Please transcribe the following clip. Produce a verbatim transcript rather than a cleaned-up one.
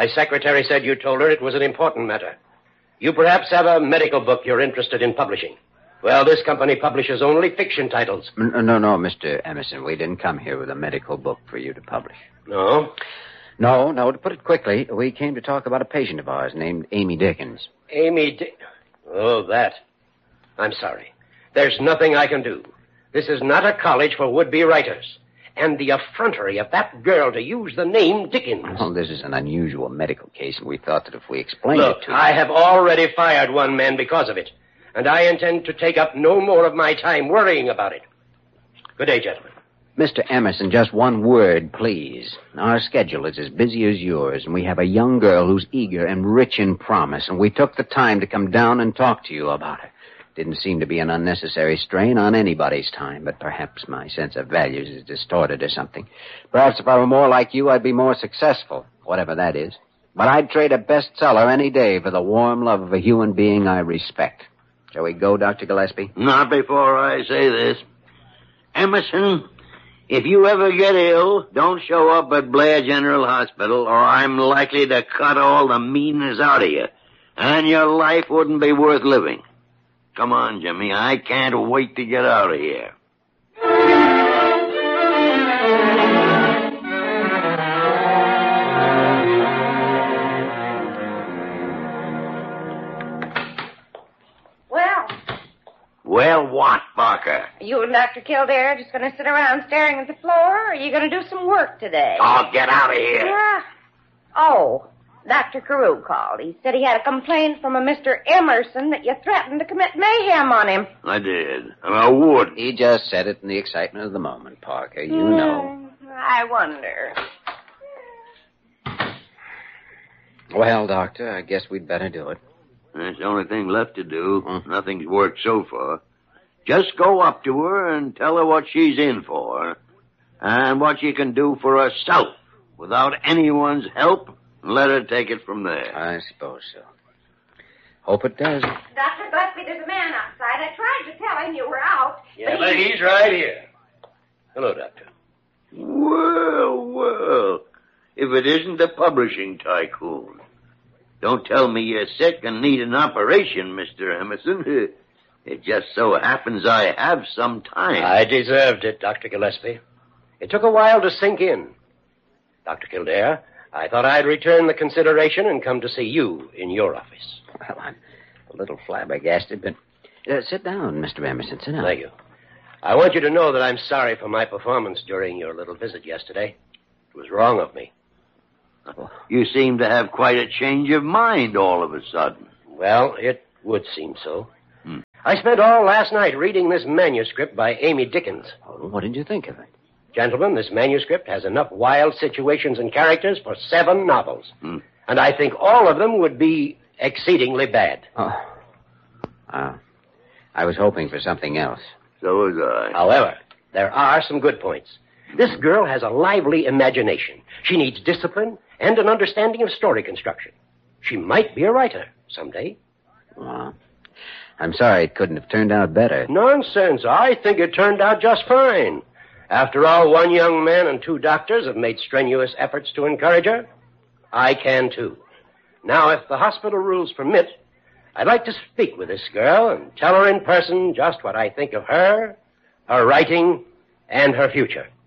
My secretary said you told her it was an important matter. You perhaps have a medical book you're interested in publishing. Well, this company publishes only fiction titles. No, no, no, Mister Emerson. We didn't come here with a medical book for you to publish. No? No, no. To put it quickly, we came to talk about a patient of ours named Amy Dickens. Amy Dick... Oh, that. I'm sorry. There's nothing I can do. This is not a college for would-be writers. And the effrontery of that girl to use the name Dickens. Well, this is an unusual medical case, and we thought that if we explained Look, it to you... I have already fired one man because of it. And I intend to take up no more of my time worrying about it. Good day, gentlemen. Mister Emerson, just one word, please. Our schedule is as busy as yours, and we have a young girl who's eager and rich in promise, and we took the time to come down and talk to you about her. Didn't seem to be an unnecessary strain on anybody's time, but perhaps my sense of values is distorted or something. Perhaps if I were more like you, I'd be more successful, whatever that is. But I'd trade a bestseller any day for the warm love of a human being I respect. Shall we go, Doctor Gillespie? Not before I say this. Emerson, if you ever get ill, don't show up at Blair General Hospital, or I'm likely to cut all the meanness out of you, and your life wouldn't be worth living. Come on, Jimmy. I can't wait to get out of here. Well? Well, what, Barker? Are you and Doctor Kildare just going to sit around staring at the floor, or are you going to do some work today? Oh, get out of here. Yeah. Oh, Doctor Carew called. He said he had a complaint from a Mister Emerson that you threatened to commit mayhem on him. I did. And I would. He just said it in the excitement of the moment, Parker. You know. I wonder. Well, Doctor, I guess we'd better do it. That's the only thing left to do. Mm. Nothing's worked so far. Just go up to her and tell her what she's in for and what she can do for herself without anyone's help. Let her take it from there. I suppose so. Hope it does. Doctor Gillespie, there's a man outside. I tried to tell him you were out. Yeah, but he... he's right here. Hello, Doctor. Well, well. If it isn't the publishing tycoon. Don't tell me you're sick and need an operation, Mister Emerson. It just so happens I have some time. I deserved it, Doctor Gillespie. It took a while to sink in. Doctor Kildare, I thought I'd return the consideration and come to see you in your office. Well, I'm a little flabbergasted, but... Uh, sit down, Mister Emerson. Sit down. Thank you. I want you to know that I'm sorry for my performance during your little visit yesterday. It was wrong of me. You seem to have quite a change of mind all of a sudden. Well, it would seem so. Hmm. I spent all last night reading this manuscript by Amy Dickens. Oh, what did you think of it? Gentlemen, this manuscript has enough wild situations and characters for seven novels. Hmm. And I think all of them would be exceedingly bad. Oh. Uh, I was hoping for something else. So was I. However, there are some good points. This girl has a lively imagination. She needs discipline and an understanding of story construction. She might be a writer someday. Well, I'm sorry it couldn't have turned out better. Nonsense. I think it turned out just fine. After all, one young man and two doctors have made strenuous efforts to encourage her. I can, too. Now, if the hospital rules permit, I'd like to speak with this girl and tell her in person just what I think of her, her writing, and her future.